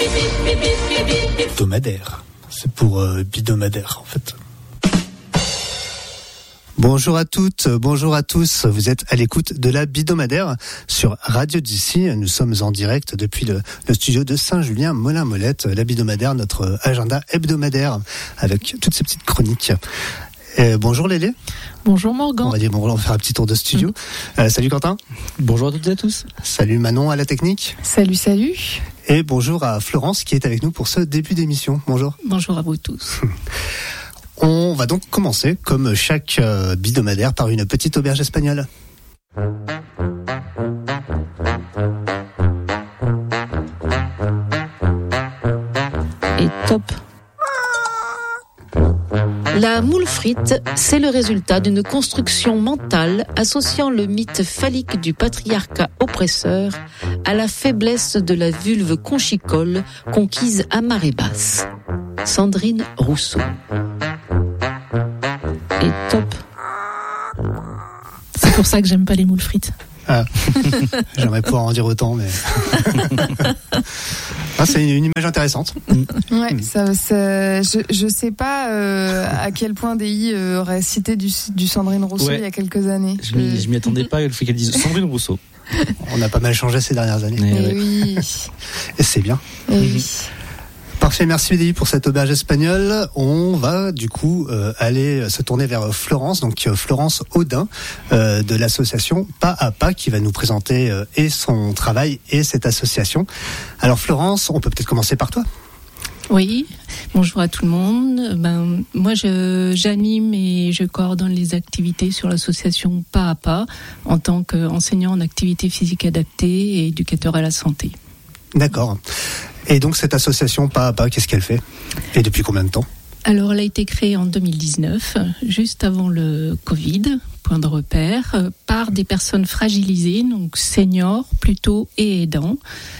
Bidomadaire. C'est pour bidomadaire en fait. Bonjour à toutes, bonjour à tous. Vous êtes à l'écoute de la Bidomadaire sur Radio d'ici. Nous sommes en direct depuis le studio de Saint-Julien-Molin-Molette. La Bidomadaire, notre agenda hebdomadaire avec toutes ces petites chroniques. Bonjour Lélé. Bonjour Morgan. On va faire un petit tour de studio. Salut Quentin. Bonjour à toutes et à tous. Salut Manon à la technique. Salut. Et bonjour à Florence qui est avec nous pour ce début d'émission. Bonjour. Bonjour à vous tous. On va donc commencer, comme chaque bidomadaire, par une petite auberge espagnole. Et top. La moule frite, c'est le résultat d'une construction mentale associant le mythe phallique du patriarcat oppresseur à la faiblesse de la vulve conchicole conquise à marée basse. Sandrine Rousseau. Et top. C'est pour ça que j'aime pas les moules frites. Ah. J'aimerais pouvoir en dire autant, mais c'est une image intéressante. Ouais, je sais pas à quel point DI aurait cité du Sandrine Rousseau il y a quelques années. Je m'y attendais pas le fait qu'elle dise Sandrine Rousseau. On a pas mal changé ces dernières années. Et oui. Et c'est bien. Et oui. Parfait, merci DI pour cette auberge espagnole. On va du coup aller se tourner vers Florence, donc Florence Audin de l'association Pas à Pas qui va nous présenter et son travail et cette association. Alors Florence, on peut peut-être commencer par toi. Oui, bonjour à tout le monde. Moi, j'anime et je coordonne les activités sur l'association Pas à Pas en tant qu'enseignant en activité physique adaptée et éducateur à la santé. D'accord. Et donc cette association Pas à Pas, qu'est-ce qu'elle fait ? Et depuis combien de temps ? Alors elle a été créée en 2019, juste avant le Covid, point de repère, par des personnes fragilisées, donc seniors plutôt et aidants.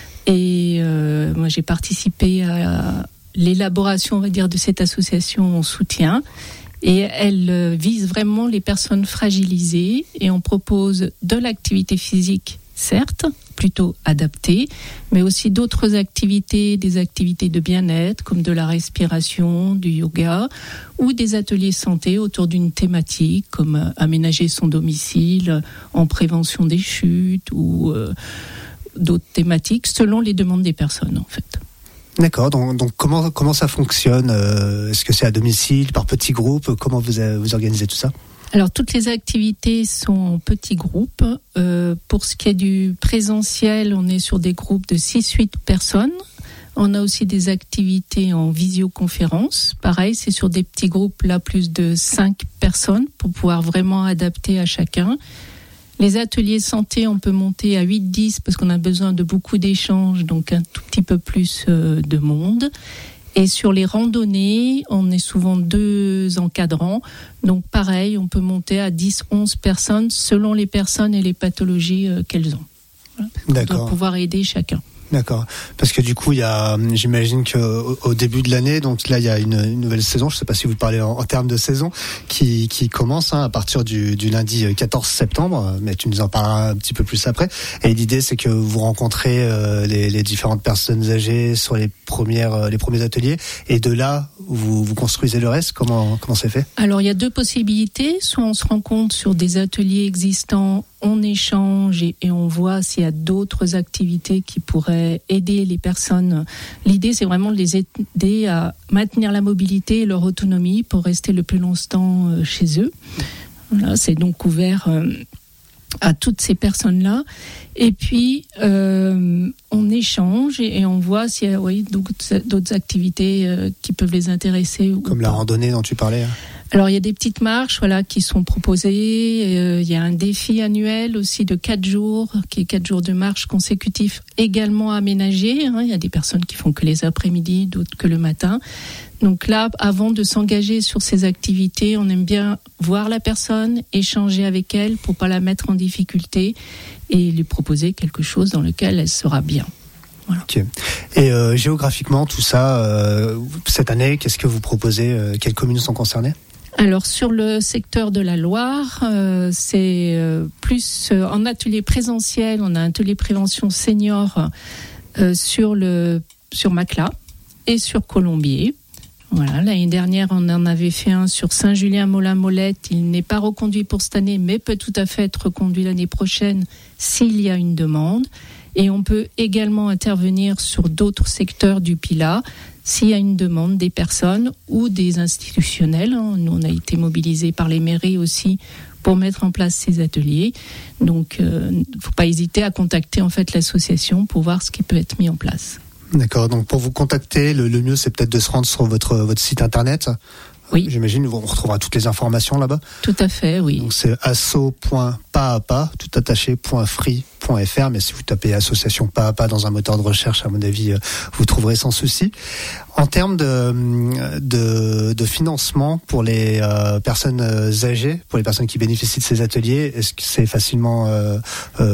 Et moi j'ai participé à l'élaboration, on va dire, de cette association en soutien. Et elle vise vraiment les personnes fragilisées et on propose de l'activité physique, certes, plutôt adaptée, mais aussi d'autres activités, des activités de bien-être comme de la respiration, du yoga ou des ateliers santé autour d'une thématique comme aménager son domicile en prévention des chutes ou d'autres thématiques selon les demandes des personnes en fait. D'accord, donc comment ça fonctionne ? Est-ce que c'est à domicile, par petits groupes ? Comment vous organisez tout ça ? Alors, toutes les activités sont en petits groupes. Pour ce qui est du présentiel, on est sur des groupes de 6-8 personnes. On a aussi des activités en visioconférence. Pareil, c'est sur des petits groupes, là, plus de 5 personnes pour pouvoir vraiment adapter à chacun. Les ateliers santé, on peut monter à 8-10 parce qu'on a besoin de beaucoup d'échanges, donc un tout petit peu plus de monde. Et sur les randonnées, on est souvent 2 encadrants. Donc pareil, on peut monter à 10-11 personnes selon les personnes et les pathologies qu'elles ont. Voilà, d'accord. Pour pouvoir aider chacun. D'accord. Parce que du coup, j'imagine qu'au début de l'année, donc là, il y a une nouvelle saison. Je ne sais pas si vous parlez en termes de saison, qui commence à partir du lundi 14 septembre. Mais tu nous en parleras un petit peu plus après. Et l'idée, c'est que vous rencontrez les différentes personnes âgées sur les premiers ateliers. Et de là, vous construisez le reste. Comment c'est fait ? Alors, il y a 2 possibilités. Soit on se rencontre sur des ateliers existants, on échange et on voit s'il y a d'autres activités qui pourraient aider les personnes. L'idée, c'est vraiment de les aider à maintenir la mobilité et leur autonomie pour rester le plus longtemps chez eux. Voilà, c'est donc ouvert à toutes ces personnes-là. Et puis, on échange et on voit s'il y a d'autres activités qui peuvent les intéresser. Comme la randonnée dont tu parlais. Alors, il y a des petites marches qui sont proposées. Il y a un défi annuel aussi de 4 jours, qui est 4 jours de marche consécutifs également aménagés. Il y a des personnes qui font que les après-midi, d'autres que le matin. Donc là, avant de s'engager sur ces activités, on aime bien voir la personne, échanger avec elle pour pas la mettre en difficulté et lui proposer quelque chose dans lequel elle sera bien. Voilà. Okay. Et géographiquement, tout ça, cette année, qu'est-ce que vous proposez ? Quelles communes sont concernées ? Alors sur le secteur de la Loire, c'est plus en atelier présentiel. On a un atelier prévention senior sur le sur Macla et sur Colombier. Voilà, l'année dernière, on en avait fait un sur Saint-Julien-Molin-Molette. Il n'est pas reconduit pour cette année, mais peut tout à fait être reconduit l'année prochaine s'il y a une demande. Et on peut également intervenir sur d'autres secteurs du Pilat s'il y a une demande des personnes ou des institutionnels. Nous, on a été mobilisés par les mairies aussi pour mettre en place ces ateliers. Donc, il ne faut pas hésiter à contacter en fait l'association pour voir ce qui peut être mis en place. D'accord, donc pour vous contacter, le mieux c'est peut-être de se rendre sur votre site internet. Oui. J'imagine on retrouvera toutes les informations là-bas. Tout à fait, oui. Donc c'est asso.pas-à-pas, toutattaché.free.fr, mais si vous tapez association pas à pas dans un moteur de recherche, à mon avis, vous trouverez sans souci. En termes de financement pour les personnes âgées, pour les personnes qui bénéficient de ces ateliers, est-ce que c'est facilement portable ?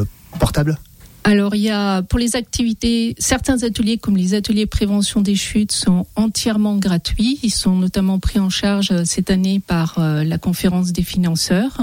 Alors, il y a, pour les activités, certains ateliers, comme les ateliers prévention des chutes, sont entièrement gratuits. Ils sont notamment pris en charge cette année par la conférence des financeurs.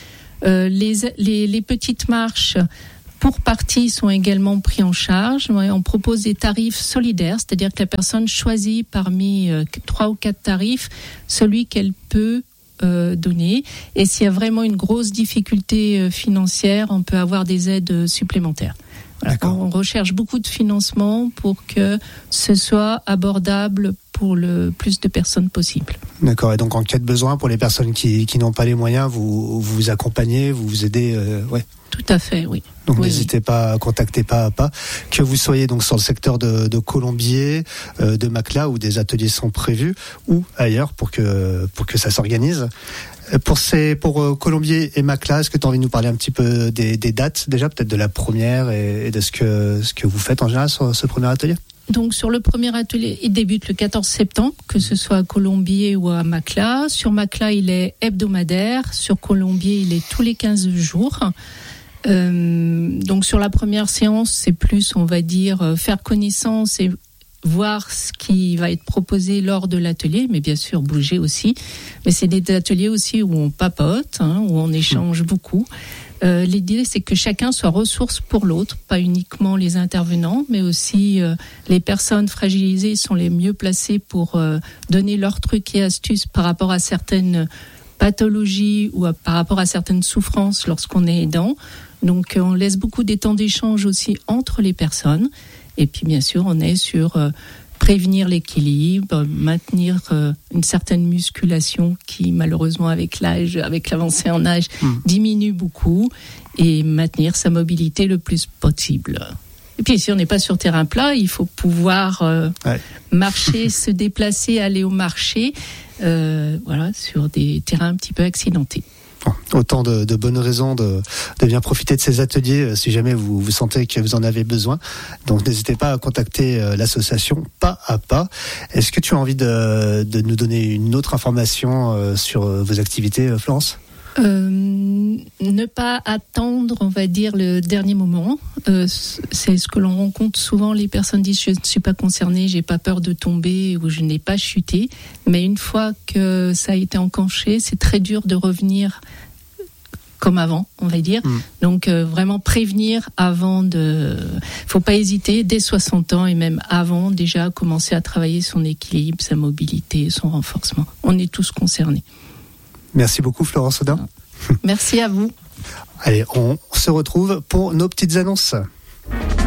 Les petites marches, pour partie, sont également pris en charge. On propose des tarifs solidaires, c'est-à-dire que la personne choisit parmi 3 ou 4 tarifs celui qu'elle peut donner. Et s'il y a vraiment une grosse difficulté financière, on peut avoir des aides supplémentaires. Voilà. On recherche beaucoup de financement pour que ce soit abordable pour le plus de personnes possible. D'accord. Et donc, en cas de besoin, pour les personnes qui n'ont pas les moyens, vous accompagnez, vous aidez, ouais. Tout à fait, oui. Donc oui, n'hésitez pas à contacter pas à pas. Que vous soyez donc sur le secteur de Colombier, de Macla, où des ateliers sont prévus, ou ailleurs pour que ça s'organise. Pour Colombier et Macla, est-ce que tu as envie de nous parler un petit peu des dates déjà, peut-être de la première et de ce que vous faites en général sur ce premier atelier? Donc sur le premier atelier, il débute le 14 septembre, que ce soit à Colombier ou à Macla. Sur Macla, il est hebdomadaire. Sur Colombier, il est tous les 15 jours. Donc sur la première séance, c'est plus, on va dire, faire connaissance et voir ce qui va être proposé lors de l'atelier, mais bien sûr bouger aussi. Mais c'est des ateliers aussi où on papote, où on échange beaucoup. L'idée, c'est que chacun soit ressource pour l'autre, pas uniquement les intervenants, mais aussi les personnes fragilisées sont les mieux placées pour donner leurs trucs et astuces par rapport à certaines pathologies ou par rapport à certaines souffrances lorsqu'on est aidant. Donc, on laisse beaucoup des temps d'échange aussi entre les personnes. Et puis, bien sûr, on est sur prévenir l'équilibre, maintenir une certaine musculation qui, malheureusement, avec l'âge, avec l'avancée en âge, diminue beaucoup, et maintenir sa mobilité le plus possible. Et puis, si on n'est pas sur terrain plat, il faut pouvoir marcher, se déplacer, aller au marché, voilà, sur des terrains un petit peu accidentés. Autant de bonnes raisons de bien profiter de ces ateliers si jamais vous sentez que vous en avez besoin. Donc n'hésitez pas à contacter l'association Pas à Pas. Est-ce que tu as envie de nous donner une autre information sur vos activités, Florence ? Ne pas attendre, on va dire, le dernier moment. C'est ce que l'on rencontre souvent. Les personnes disent: je ne suis pas concernée, j'ai pas peur de tomber ou je n'ai pas chuté. Mais une fois que ça a été enclenché, c'est très dur de revenir comme avant, on va dire. Donc vraiment prévenir avant faut pas hésiter, dès 60 ans et même avant, déjà commencer à travailler son équilibre, sa mobilité, son renforcement. On est tous concernés. Merci beaucoup, Florence Audin. Merci à vous. Allez, on se retrouve pour nos petites annonces.